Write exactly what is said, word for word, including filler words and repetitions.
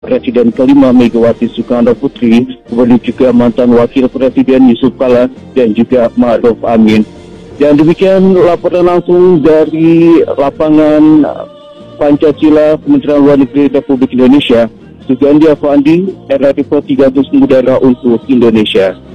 Presiden kelima Megawati Soekarno Putri, kemudian juga mantan Wakil Presiden Yusuf Kala dan juga Ma'ruf Amin. Dan demikian laporan langsung dari lapangan Pancasila Kementerian Luar Negeri Republik Indonesia. Sugandi Afandi, R R I tiga ratus Mudara untuk Indonesia.